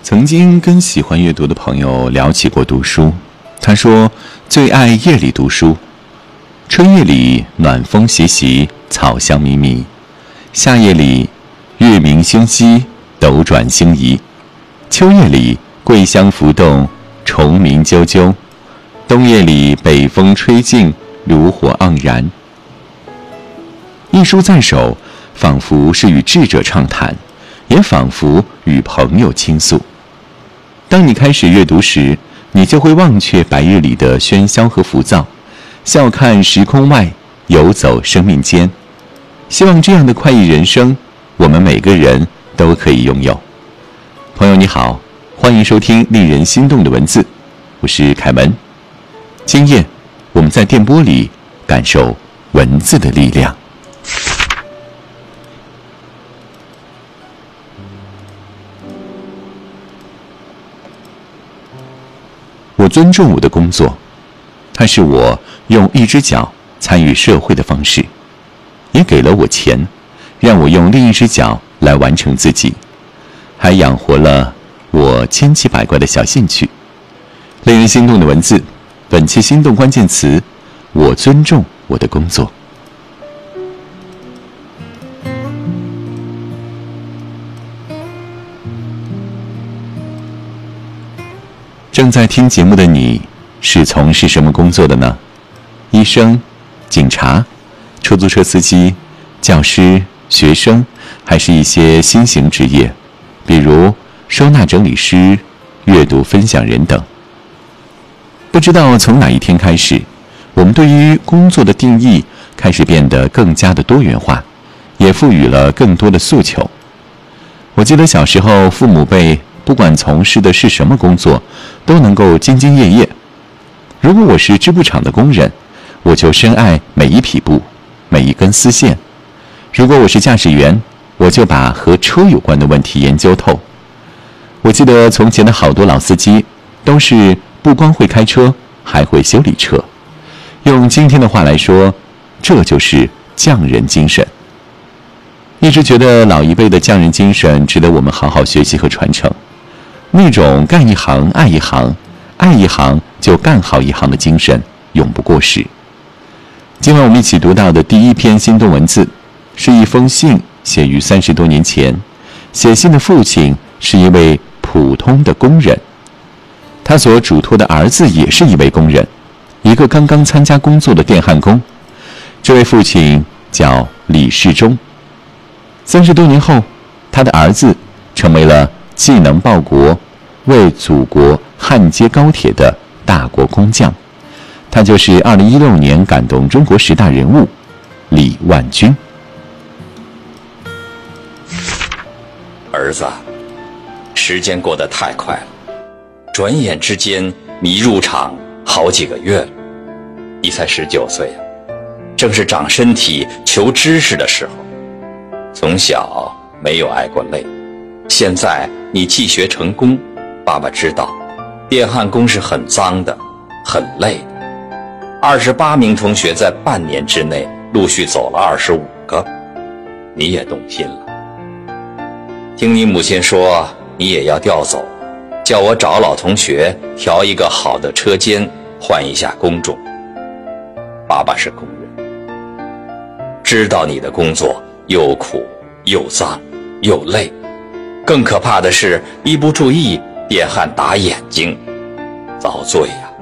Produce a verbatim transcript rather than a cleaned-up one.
曾经跟喜欢阅读的朋友聊起过读书，他说最爱夜里读书。春夜里暖风习习，草香弥弥；夏夜里月明星稀，斗转星移；秋夜里桂香浮动，虫鸣啾啾；冬夜里北风吹尽，炉火盎然。一书在手，仿佛是与智者畅谈，也仿佛与朋友倾诉。当你开始阅读时，你就会忘却白日里的喧嚣和浮躁，笑看时空外，游走生命间。希望这样的快意人生，我们每个人都可以拥有。朋友你好，欢迎收听令人心动的文字，我是凯文。今夜我们在电波里感受文字的力量。我尊重我的工作，它是我用一只脚参与社会的方式，也给了我钱，让我用另一只脚来完成自己，还养活了我千奇百怪的小兴趣。令人心动的文字，本期心动关键词：我尊重我的工作。正在听节目的你，是从事什么工作的呢？医生、警察、出租车司机、教师、学生，还是一些新型职业，比如收纳整理师、阅读分享人等。不知道从哪一天开始，我们对于工作的定义开始变得更加的多元化，也赋予了更多的诉求。我记得小时候，父母辈不管从事的是什么工作，都能够兢兢业业。如果我是织布厂的工人，我就深爱每一匹布，每一根丝线；如果我是驾驶员，我就把和车有关的问题研究透。我记得从前的好多老司机，都是不光会开车，还会修理车。用今天的话来说，这就是匠人精神。一直觉得老一辈的匠人精神值得我们好好学习和传承。那种干一行爱一行，爱一行就干好一行的精神永不过时。今晚我们一起读到的第一篇心动文字，是一封信，写于三十多年前。写信的父亲是一位普通的工人，他所嘱托的儿子也是一位工人，一个刚刚参加工作的电焊工。这位父亲叫李世忠。三十多年后，他的儿子成为了既能报国，为祖国焊接高铁的大国工匠。他就是二零一六年感动中国十大人物李万军。 儿子，时间过得太快了，转眼之间你入厂好几个月了。你才十九岁啊，正是长身体求知识的时候。从小没有挨过累，现在你既学成功，爸爸知道电焊工是很脏的，很累的。二十八名同学在半年之内陆续走了二十五个，你也动心了。听你母亲说你也要调走，叫我找老同学调一个好的车间，换一下工种。爸爸是工人，知道你的工作又苦又脏又累，更可怕的是一不注意电焊打眼睛，遭罪呀、啊！